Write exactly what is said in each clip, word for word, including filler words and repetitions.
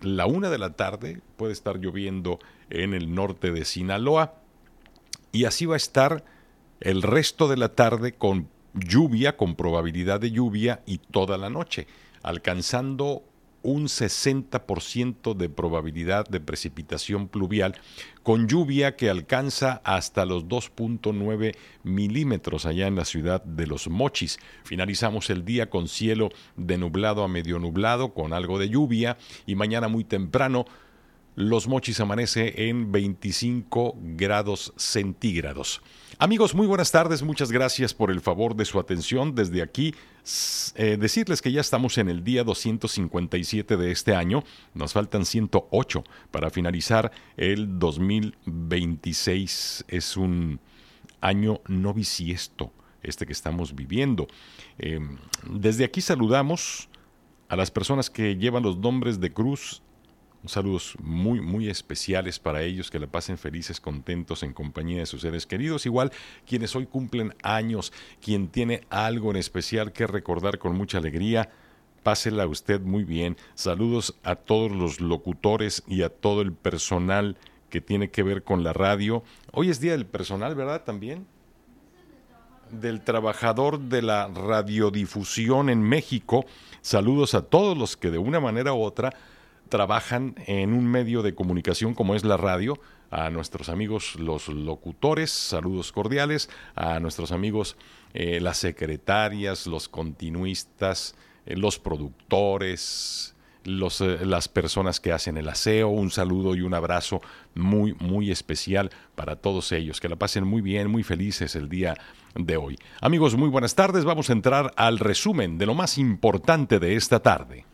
la una de la tarde puede estar lloviendo en el norte de Sinaloa y así va a estar el resto de la tarde con lluvia, con probabilidad de lluvia y toda la noche, alcanzando un sesenta por ciento de probabilidad de precipitación pluvial, con lluvia que alcanza hasta los dos punto nueve milímetros allá en la ciudad de Los Mochis. Finalizamos el día con cielo de nublado a medio nublado, con algo de lluvia, y mañana muy temprano Los Mochis amanece en veinticinco grados centígrados. Amigos, muy buenas tardes, muchas gracias por el favor de su atención. Desde aquí, eh, decirles que ya estamos en el día doscientos cincuenta y siete de este año. Nos faltan ciento ocho para finalizar el dos mil veintiséis. Es un año no bisiesto este que estamos viviendo. Eh, desde aquí saludamos a las personas que llevan los nombres de cruz. Saludos muy, muy especiales para ellos, que la pasen felices, contentos en compañía de sus seres queridos. Igual quienes hoy cumplen años, quien tiene algo en especial que recordar con mucha alegría, pásela usted muy bien. Saludos a todos los locutores y a todo el personal que tiene que ver con la radio. Hoy es Día del Personal, ¿verdad? También del trabajador de la radiodifusión en México. Saludos a todos los que de una manera u otra trabajan en un medio de comunicación como es la radio, a nuestros amigos los locutores, saludos cordiales, a nuestros amigos eh, las secretarias, los continuistas, eh, los productores, los, eh, las personas que hacen el aseo, un saludo y un abrazo muy, muy especial para todos ellos, que la pasen muy bien, muy felices el día de hoy. Amigos, muy buenas tardes, vamos a entrar al resumen de lo más importante de esta tarde.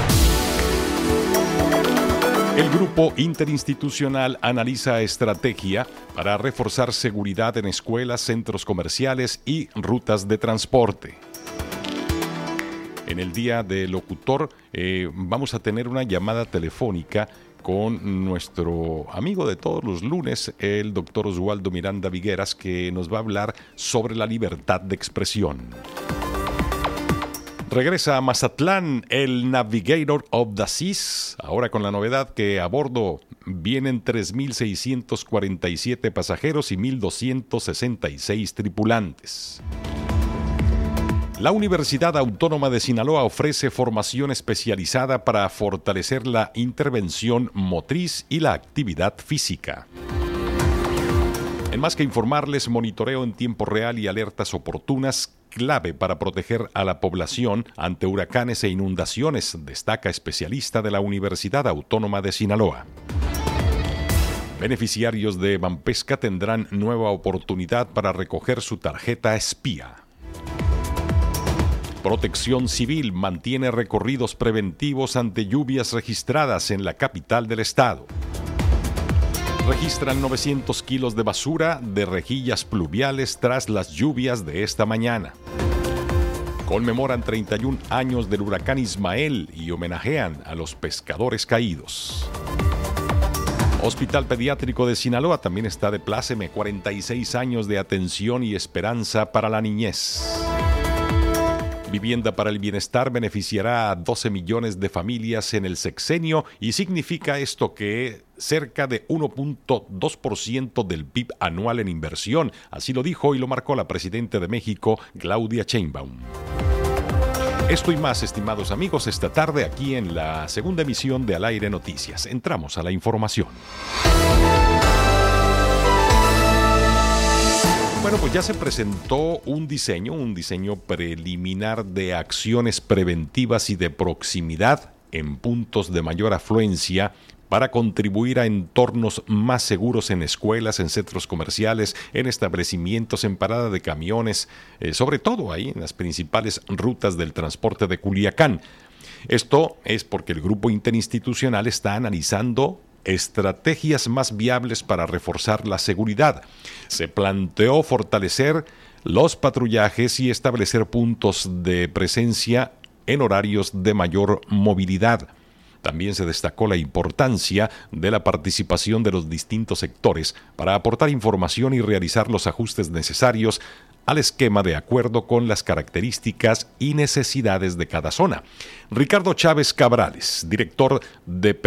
El Grupo Interinstitucional analiza estrategia para reforzar seguridad en escuelas, centros comerciales y rutas de transporte. En el Día del Locutor eh, vamos a tener una llamada telefónica con nuestro amigo de todos los lunes, el doctor Oswaldo Miranda Vigueras, que nos va a hablar sobre la libertad de expresión. Regresa a Mazatlán el Navigator of the Seas, ahora con la novedad que a bordo vienen tres mil seiscientos cuarenta y siete pasajeros y mil doscientos sesenta y seis tripulantes. La Universidad Autónoma de Sinaloa ofrece formación especializada para fortalecer la intervención motriz y la actividad física. En Más que Informarles, monitoreo en tiempo real y alertas oportunas clave para proteger a la población ante huracanes e inundaciones, destaca especialista de la Universidad Autónoma de Sinaloa. Beneficiarios de Banpesca tendrán nueva oportunidad para recoger su tarjeta espía. Protección Civil mantiene recorridos preventivos ante lluvias registradas en la capital del estado. Registran novecientos kilos de basura de rejillas pluviales tras las lluvias de esta mañana. Conmemoran treinta y un años del huracán Ismael y homenajean a los pescadores caídos. Hospital Pediátrico de Sinaloa también está de pláceme, cuarenta y seis años de atención y esperanza para la niñez. Vivienda para el Bienestar beneficiará a doce millones de familias en el sexenio y significa esto que cerca de uno punto dos por ciento del P I B anual en inversión. Así lo dijo y lo marcó la presidenta de México, Claudia Sheinbaum. Esto y más, estimados amigos, esta tarde aquí en la segunda emisión de Al Aire Noticias. Entramos a la información. Bueno, pues ya se presentó un diseño, un diseño preliminar de acciones preventivas y de proximidad en puntos de mayor afluencia para contribuir a entornos más seguros en escuelas, en centros comerciales, en establecimientos, en parada de camiones, eh, sobre todo ahí en las principales rutas del transporte de Culiacán. Esto es porque el Grupo Interinstitucional está analizando estrategias más viables para reforzar la seguridad. Se planteó fortalecer los patrullajes y establecer puntos de presencia en horarios de mayor movilidad. También se destacó la importancia de la participación de los distintos sectores para aportar información y realizar los ajustes necesarios al esquema de acuerdo con las características y necesidades de cada zona. Ricardo Chávez Cabrales, director de